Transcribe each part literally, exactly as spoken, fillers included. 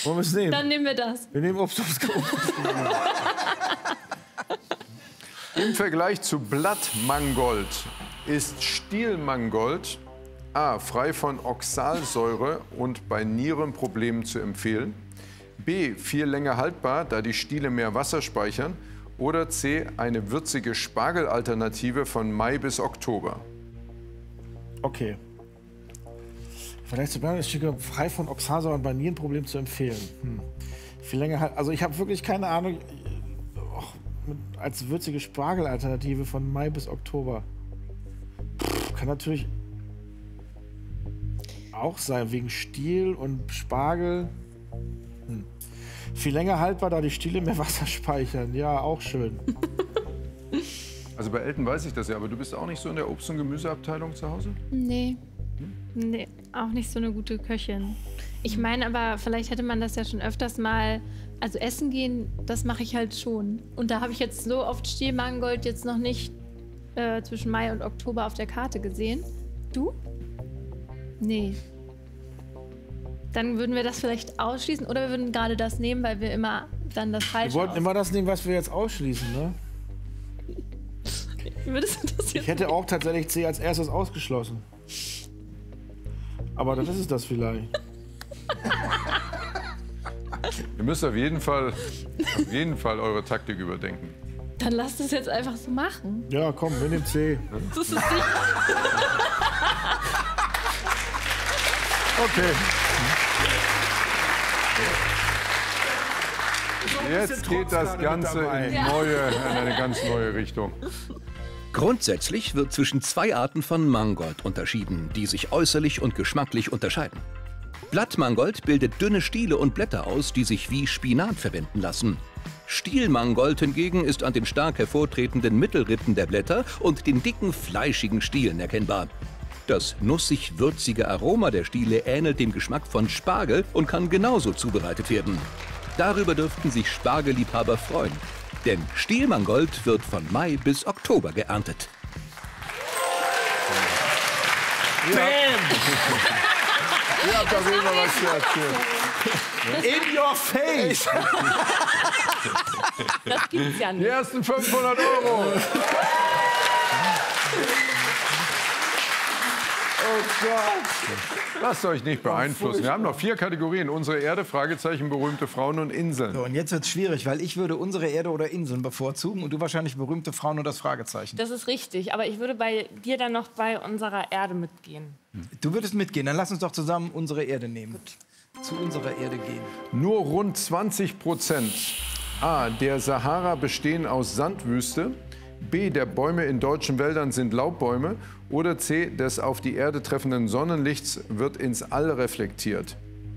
Wollen wir es nehmen? Dann nehmen wir das. Wir nehmen Obst aufs Korn. Im Vergleich zu Blattmangold ist Stielmangold A. frei von Oxalsäure und bei Nierenproblemen zu empfehlen, B. viel länger haltbar, da die Stiele mehr Wasser speichern, oder C. eine würzige Spargelalternative von Mai bis Oktober. Okay. Vielleicht zu bleiben, ist frei von Oxalsäure und bei Nierenproblemen zu empfehlen. Hm. Viel länger halt. Also ich habe wirklich keine Ahnung. Och, mit, als würzige Spargelalternative von Mai bis Oktober. Pff, kann natürlich auch sein, wegen Stiel und Spargel. Hm. Viel länger haltbar, da die Stiele mehr Wasser speichern. Ja, auch schön. Also bei Elton weiß ich das ja, aber du bist auch nicht so in der Obst- und Gemüseabteilung zu Hause? Nee. Nee, auch nicht so eine gute Köchin. Ich meine aber, vielleicht hätte man das ja schon öfters mal, also essen gehen, das mache ich halt schon. Und da habe ich jetzt so oft Stielmangold jetzt noch nicht äh, zwischen Mai und Oktober auf der Karte gesehen. Du? Nee. Dann würden wir das vielleicht ausschließen oder wir würden gerade das nehmen, weil wir immer dann das Falsche Wir wollten aus- immer das nehmen, was wir jetzt ausschließen, ne? Wie würdest du das jetzt Ich hätte auch tatsächlich C als erstes ausgeschlossen. Aber dann ist es das vielleicht. Ihr müsst auf jeden Fall, auf jeden Fall eure Taktik überdenken. Dann lasst es jetzt einfach so machen. Ja, komm, wir nehmen C. Das ist nicht. Okay. Jetzt geht das Ganze in, neue, in eine ganz neue Richtung. Grundsätzlich wird zwischen zwei Arten von Mangold unterschieden, die sich äußerlich und geschmacklich unterscheiden. Blattmangold bildet dünne Stiele und Blätter aus, die sich wie Spinat verwenden lassen. Stielmangold hingegen ist an den stark hervortretenden Mittelrippen der Blätter und den dicken, fleischigen Stielen erkennbar. Das nussig-würzige Aroma der Stiele ähnelt dem Geschmack von Spargel und kann genauso zubereitet werden. Darüber dürften sich Spargelliebhaber freuen. Denn Stielmangold wird von Mai bis Oktober geerntet. Bam! Ihr habt auf jeden Fall was zu erzählen. In your face! Das gibt's ja Die nicht. ersten fünfhundert Euro. Oh Gott! Lasst euch nicht beeinflussen. Wir haben noch vier Kategorien. Unsere Erde, Fragezeichen, berühmte Frauen und Inseln. So, und jetzt wird's schwierig, weil ich würde unsere Erde oder Inseln bevorzugen und du wahrscheinlich berühmte Frauen und das Fragezeichen. Das ist richtig, aber ich würde bei dir dann noch bei unserer Erde mitgehen. Du würdest mitgehen, dann lass uns doch zusammen unsere Erde nehmen. Zu unserer Erde gehen. Nur rund zwanzig Prozent A. der Sahara bestehen aus Sandwüste, B. der Bäume in deutschen Wäldern sind Laubbäume oder C. des auf die Erde treffenden Sonnenlichts wird ins All reflektiert.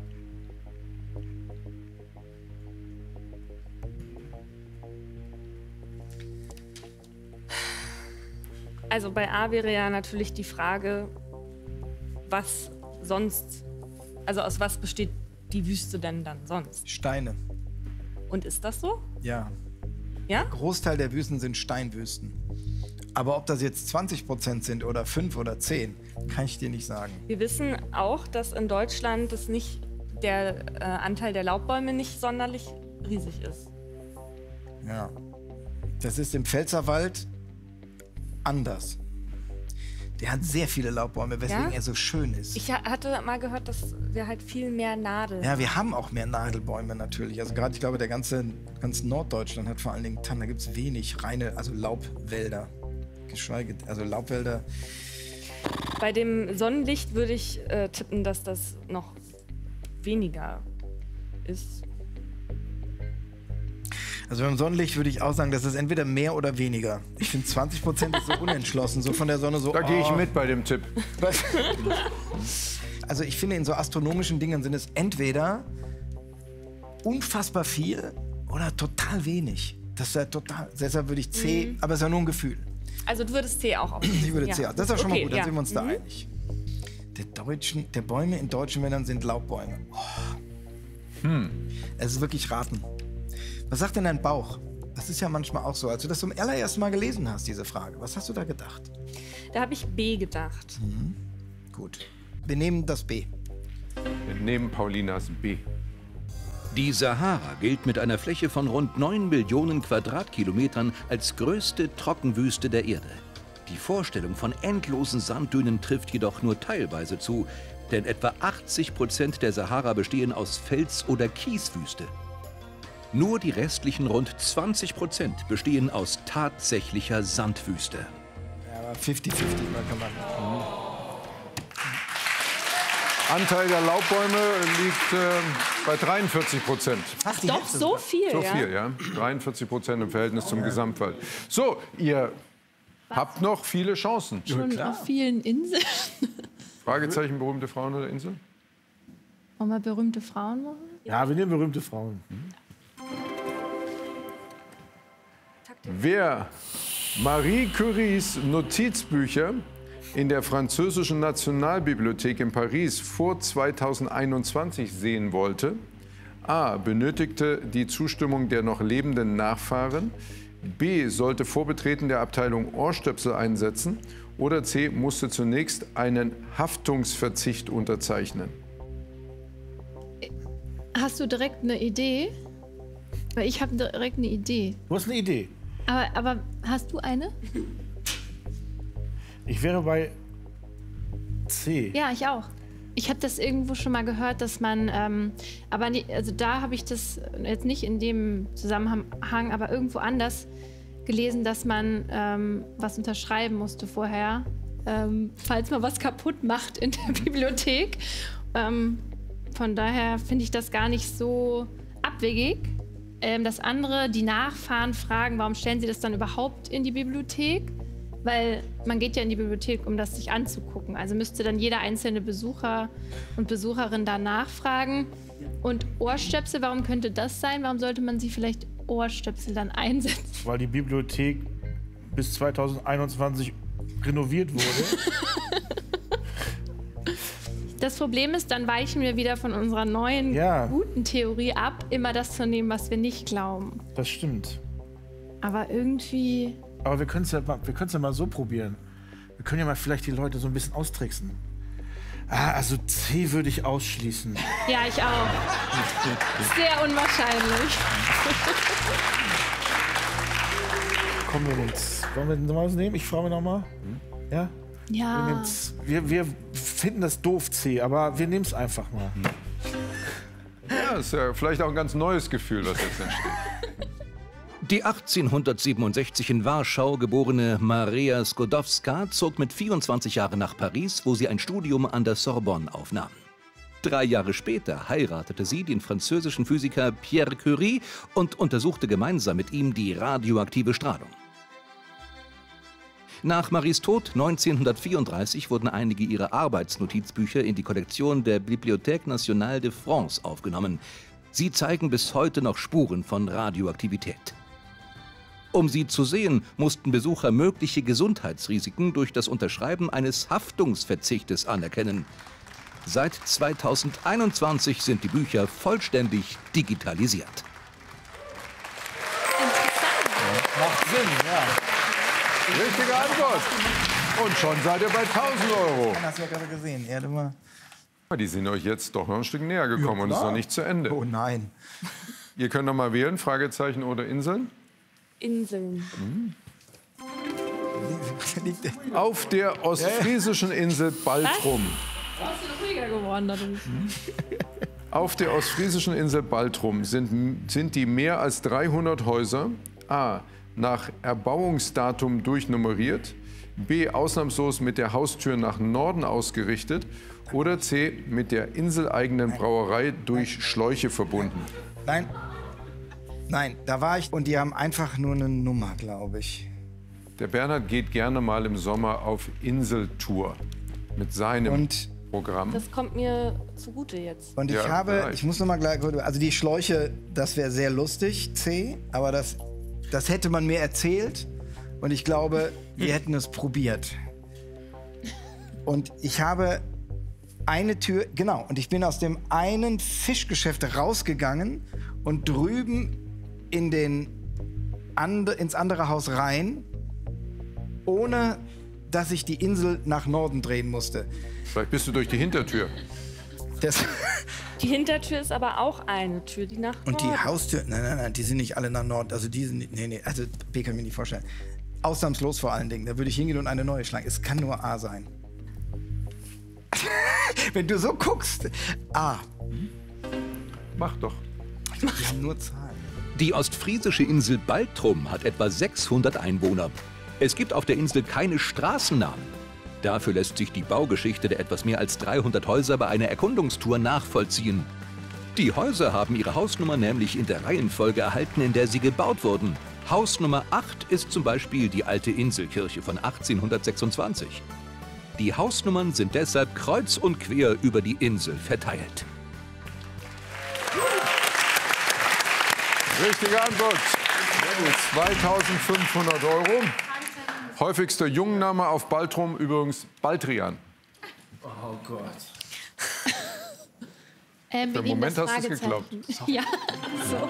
Also bei A wäre ja natürlich die Frage, was sonst, also aus was besteht die Wüste denn dann sonst? Steine. Und ist das so? Ja. Ja? Großteil der Wüsten sind Steinwüsten. Aber ob das jetzt zwanzig Prozent sind oder fünf oder zehn, kann ich dir nicht sagen. Wir wissen auch, dass in Deutschland das nicht, der äh, Anteil der Laubbäume nicht sonderlich riesig ist. Ja. Das ist im Pfälzerwald anders. Der hat sehr viele Laubbäume, weswegen Ja? er so schön ist. Ich ha- hatte mal gehört, dass wir halt viel mehr Nadeln. Ja, wir haben auch mehr Nadelbäume natürlich. Also gerade, ich glaube, der ganze, ganz Norddeutschland hat vor allen Dingen Tannen. Da gibt es wenig reine, also Laubwälder. Geschweige, also Laubwälder. Bei dem Sonnenlicht würde ich äh, tippen, dass das noch weniger ist. Also beim Sonnenlicht würde ich auch sagen, das ist entweder mehr oder weniger. Ich finde zwanzig Prozent ist so unentschlossen, so von der Sonne so. Da gehe ich oh. mit bei dem Tipp. Also ich finde, in so astronomischen Dingen sind es entweder unfassbar viel oder total wenig. Das ist ja total. Deshalb würde ich C, Mhm. aber es ist ja nur ein Gefühl. Also du würdest C auch aufnehmen. Ich würde ja. C. Das ist ja schon mal Okay, gut, dann ja. sind wir uns da Mhm. einig. Der, deutschen, der Bäume in deutschen Wäldern sind Laubbäume. Oh. Hm. Es ist wirklich raten. Was sagt denn dein Bauch? Das ist ja manchmal auch so, als du das zum allerersten Mal gelesen hast, diese Frage. Was hast du da gedacht? Da habe ich B gedacht. Mhm. Gut. Wir nehmen das B. Wir nehmen Paulinas B. Die Sahara gilt mit einer Fläche von rund neun Millionen Quadratkilometern als größte Trockenwüste der Erde. Die Vorstellung von endlosen Sanddünen trifft jedoch nur teilweise zu, denn etwa achtzig Prozent der Sahara bestehen aus Fels- oder Kieswüste. Nur die restlichen rund zwanzig Prozent bestehen aus tatsächlicher Sandwüste. Ja, aber fünfzig fünfzig mal kann man. Mhm. Anteil der Laubbäume liegt äh, bei dreiundvierzig Prozent. Ach, doch, so viel, So ja? viel, ja. dreiundvierzig Prozent im Verhältnis zum Gesamtwald. So, ihr habt noch viele Chancen. Schon auf vielen Inseln. Fragezeichen, berühmte Frauen oder Insel? Wollen wir berühmte Frauen machen? Ja, wir nehmen berühmte Frauen. Wer Marie Curies Notizbücher in der französischen Nationalbibliothek in Paris vor zweitausendeinundzwanzig sehen wollte, a. benötigte die Zustimmung der noch lebenden Nachfahren, b. sollte vor Betreten der Abteilung Ohrstöpsel einsetzen oder c. musste zunächst einen Haftungsverzicht unterzeichnen. Hast du direkt eine Idee? Weil ich habe direkt eine Idee. Du hast eine Idee. Aber, aber hast du eine? Ich wäre bei C. Ja, ich auch. Ich habe das irgendwo schon mal gehört, dass man, ähm, aber nie, also da habe ich das jetzt nicht in dem Zusammenhang, aber irgendwo anders gelesen, dass man ähm, was unterschreiben musste vorher, ähm, falls man was kaputt macht in der Bibliothek. Ähm, von daher finde ich das gar nicht so abwegig. Ähm, das andere, die Nachfahren fragen, warum stellen sie das dann überhaupt in die Bibliothek? Weil man geht ja in die Bibliothek, um das sich anzugucken. Also müsste dann jeder einzelne Besucher und Besucherin da nachfragen. Und Ohrstöpsel, warum könnte das sein? Warum sollte man sie vielleicht Ohrstöpsel dann einsetzen? Weil die Bibliothek bis zweitausendeinundzwanzig renoviert wurde. Das Problem ist, dann weichen wir wieder von unserer neuen, Ja. guten Theorie ab, immer das zu nehmen, was wir nicht glauben. Das stimmt. Aber irgendwie... Aber wir können es ja, mal- wir können's ja mal so probieren. Wir können ja mal vielleicht die Leute so ein bisschen austricksen. Ah, also C würde ich ausschließen. Ja, ich auch. Sehr unwahrscheinlich. Kommen wir jetzt. Wollen wir noch was nehmen? Ich frage mich nochmal. Ja? Wir, Ja. nehmen's- wir, wir finden das doof, C, aber wir nehmen es einfach mal. Ja, ist ja vielleicht auch ein ganz neues Gefühl, das jetzt entsteht. Die achtzehnhundertsiebenundsechzig in Warschau geborene Maria Skodowska zog mit vierundzwanzig Jahren nach Paris, wo sie ein Studium an der Sorbonne aufnahm. Drei Jahre später heiratete sie den französischen Physiker Pierre Curie und untersuchte gemeinsam mit ihm die radioaktive Strahlung. Nach Maries Tod neunzehnhundertvierunddreißig wurden einige ihrer Arbeitsnotizbücher in die Kollektion der Bibliothèque Nationale de France aufgenommen. Sie zeigen bis heute noch Spuren von Radioaktivität. Um sie zu sehen, mussten Besucher mögliche Gesundheitsrisiken durch das Unterschreiben eines Haftungsverzichtes anerkennen. Seit zweitausendeinundzwanzig sind die Bücher vollständig digitalisiert. Macht Sinn, ja. Richtige Antwort. Und schon seid ihr bei tausend Euro. Hast du ja gerade gesehen. Er hat immer. Die sind euch jetzt doch noch ein Stück näher gekommen Ja, und es ist klar. noch nicht zu Ende. Oh nein. Ihr könnt noch mal wählen, Fragezeichen oder Inseln. Inseln. Liegt der- Auf der ostfriesischen Insel Baltrum. Bist du ruhiger geworden dadurch? Auf der ostfriesischen Insel Baltrum sind, sind die mehr als dreihundert Häuser a. nach Erbauungsdatum durchnummeriert, b. ausnahmslos mit der Haustür nach Norden ausgerichtet oder c. mit der inseleigenen Brauerei durch Schläuche verbunden. Nein. Nein, da war ich und die haben einfach nur eine Nummer, glaube ich. Der Bernhard geht gerne mal im Sommer auf Inseltour mit seinem Und, Programm. Das kommt mir zugute jetzt. und ich Ja, habe, vielleicht. ich muss noch mal gleich, also die Schläuche, das wäre sehr lustig, C, aber das, das hätte man mir erzählt und ich glaube, wir hätten es probiert. Und ich habe eine Tür, genau, und ich bin aus dem einen Fischgeschäft rausgegangen und drüben in den and, ins andere Haus rein, ohne dass ich die Insel nach Norden drehen musste. Vielleicht bist du durch die Hintertür. Das, Die Hintertür ist aber auch eine Tür, die nach Und die Norden. Haustür, nein, nein, nein, die sind nicht alle nach Nord, also die sind, nee, nee, also B kann ich mir nicht vorstellen. Ausnahmslos vor allen Dingen, da würde ich hingehen und eine neue schlagen. Es kann nur A sein. Wenn du so guckst, A. Mach doch. Wir haben nur Zahlen. Die ostfriesische Insel Baltrum hat etwa sechshundert Einwohner. Es gibt auf der Insel keine Straßennamen. Dafür lässt sich die Baugeschichte der etwas mehr als dreihundert Häuser bei einer Erkundungstour nachvollziehen. Die Häuser haben ihre Hausnummer nämlich in der Reihenfolge erhalten, in der sie gebaut wurden. Hausnummer acht ist zum Beispiel die alte Inselkirche von achtzehnhundertsechsundzwanzig. Die Hausnummern sind deshalb kreuz und quer über die Insel verteilt. Richtige Antwort. zweitausendfünfhundert Euro. Häufigster Jungenname auf Baltrum übrigens Baldrian. Oh Gott. Ähm, Für wir einen nehmen Moment das hast du es geglaubt. Fragezeichen. Ja, so.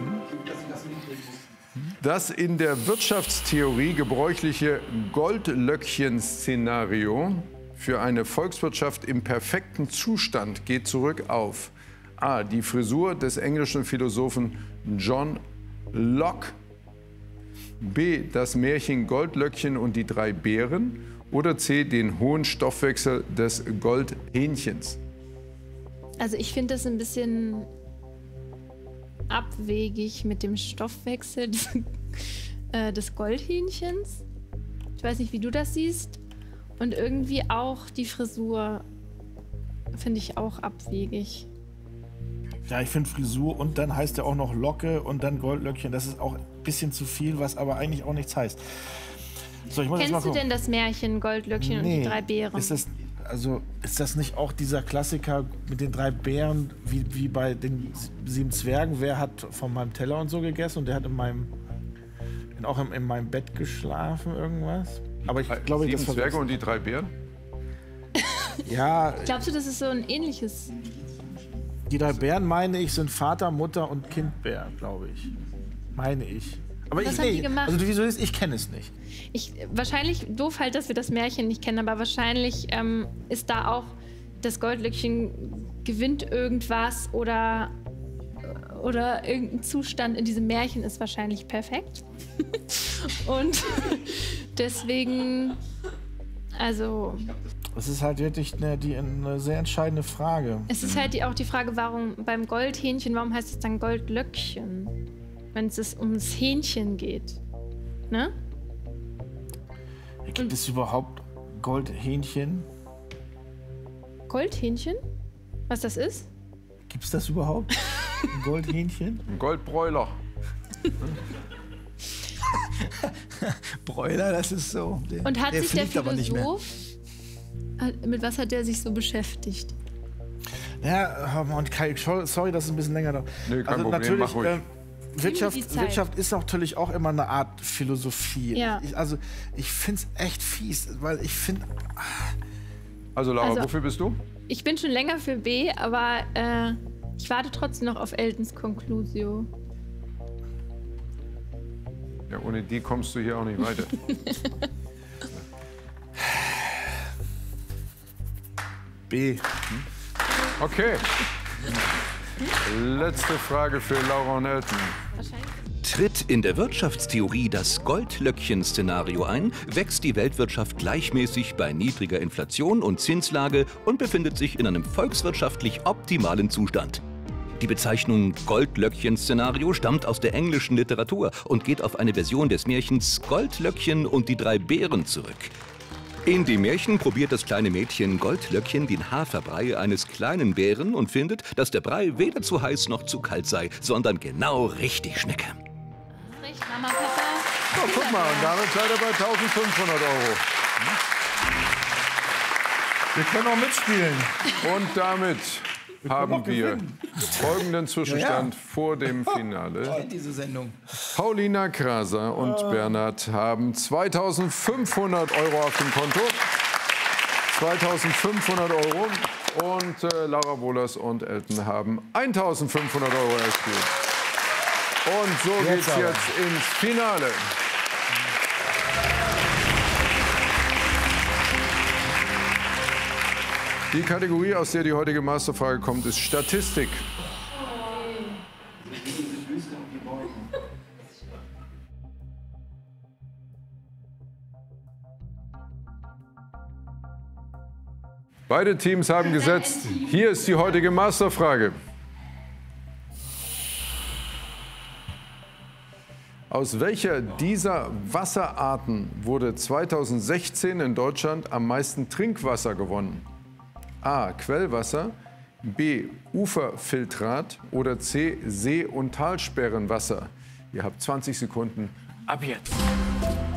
Das in der Wirtschaftstheorie gebräuchliche Goldlöckchen-Szenario für eine Volkswirtschaft im perfekten Zustand geht zurück auf A. Die Frisur des englischen Philosophen John Locke, B. das Märchen Goldlöckchen und die drei Bären oder C. den hohen Stoffwechsel des Goldhähnchens. Also ich finde das ein bisschen abwegig mit dem Stoffwechsel des, äh, des Goldhähnchens. Ich weiß nicht, wie du das siehst. Und irgendwie auch die Frisur finde ich auch abwegig. Ja, ich finde Frisur und dann heißt er auch noch Locke und dann Goldlöckchen. Das ist auch ein bisschen zu viel, was aber eigentlich auch nichts heißt. So, ich muss jetzt mal Kennst du gucken. denn das Märchen Goldlöckchen und Nee. die drei Bären? Ist das, also, ist das nicht auch dieser Klassiker mit den drei Bären, wie, wie bei den sieben Zwergen? Wer hat von meinem Teller und so gegessen und der hat in meinem, in, auch in, in meinem Bett geschlafen, irgendwas? Aber ich glaube, Sieben das Zwerge verwechselt- und die drei Bären? Ja, Glaubst du, das ist so ein ähnliches? die drei Bären, meine ich, sind Vater, Mutter und Kindbär, glaube ich. Meine ich. Aber Was ich, haben die nee, gemacht? also du wieso ist, ich kenne es nicht. Ich, wahrscheinlich, doof halt, dass wir das Märchen nicht kennen, aber wahrscheinlich ähm, ist da auch das Goldlöckchen gewinnt irgendwas oder, oder irgendein Zustand in diesem Märchen ist wahrscheinlich perfekt. Und deswegen, also, Das ist halt wirklich eine, die, eine sehr entscheidende Frage. es ist halt die, auch die Frage, warum beim Goldhähnchen, warum heißt es dann Goldlöckchen, wenn es ums Hähnchen geht? Ne? Gibt es überhaupt Goldhähnchen? Goldhähnchen? Was das ist? Gibt es das überhaupt? Ein Goldhähnchen? Ein Goldbräuler. Bräuler, das ist so. Der, Und hat der sich der fliegt aber nicht mehr. Philosoph, hat- mit was hat der sich so beschäftigt? Ja, und Kai, sorry, dass es ein bisschen länger dauert. Nee, kein Problem, natürlich, mach ruhig. ähm, Wirtschaft, die Zeit. Wirtschaft ist natürlich auch immer eine Art Philosophie. Ja. Ich, also ich finde es echt fies, weil ich finde, Also Laura, Also- wofür bist du? Ich bin schon länger für B, aber äh, ich warte trotzdem noch auf Eltons Conclusio. Ja, ohne die kommst du hier auch nicht weiter. B. Okay. Letzte Frage für Laura und Elton. Tritt in der Wirtschaftstheorie das Goldlöckchen-Szenario ein, wächst die Weltwirtschaft gleichmäßig bei niedriger Inflation und Zinslage und befindet sich in einem volkswirtschaftlich optimalen Zustand. Die Bezeichnung Goldlöckchen-Szenario stammt aus der englischen Literatur und geht auf eine Version des Märchens Goldlöckchen und die drei Bären zurück. In dem Märchen probiert das kleine Mädchen Goldlöckchen den Haferbrei eines kleinen Bären und findet, dass der Brei weder zu heiß noch zu kalt sei, sondern genau richtig schmecke. Recht, Mama, Papa. Oh, guck mal, und damit seid ihr bei eintausendfünfhundert Euro. Wir können auch mitspielen. Und damit haben auch wir gewinnen. folgenden Zwischenstand Ja, vor dem Finale. Diese Sendung. Paulina Kraser und Bernhard haben zweitausendfünfhundert Euro auf dem Konto. zweitausendfünfhundert Euro. Und äh, Laura Wohlers und Elton haben eintausendfünfhundert Euro erspielt. Und so Jetzt geht's aber. jetzt ins Finale. Die Kategorie, aus der die heutige Masterfrage kommt, ist Statistik. Beide Teams haben gesetzt. Hier ist die heutige Masterfrage. Aus welcher dieser Wasserarten wurde zweitausendsechzehn in Deutschland am meisten Trinkwasser gewonnen? A. Quellwasser, B. Uferfiltrat oder C. See- und Talsperrenwasser? Ihr habt zwanzig Sekunden ab jetzt.